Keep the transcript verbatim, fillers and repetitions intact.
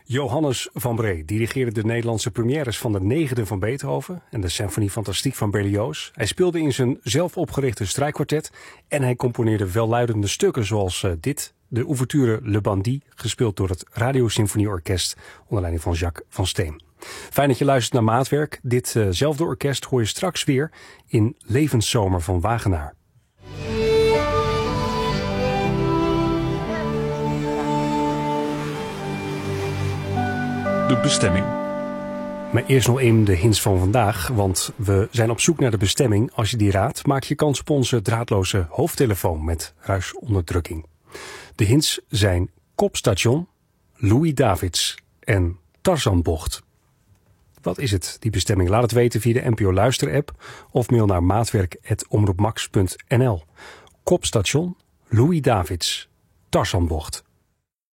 Johannes van Bree dirigeerde de Nederlandse premières van de negende van Beethoven en de Symphonie Fantastique van Berlioz. Hij speelde in zijn zelf opgerichte strijkkwartet en hij componeerde welluidende stukken zoals uh, dit, de ouverture Le Bandit, gespeeld door het Radiosymfonieorkest onder leiding van Jacques van Steen. Fijn dat je luistert naar Maatwerk. Ditzelfde uh orkest hoor je straks weer in Levenszomer van Wagenaar. De bestemming. Maar eerst nog even de hints van vandaag, want we zijn op zoek naar de bestemming. Als je die raadt, maak je kans op onze draadloze hoofdtelefoon met ruisonderdrukking. De hints zijn Kopstation, Louis Davids en Tarzanbocht. Wat is het, die bestemming? Laat het weten via de N P O Luister-app of mail naar maatwerk apenstaartje omroepmax punt n l. Kopstation, Louis Davids, Tarzanbocht.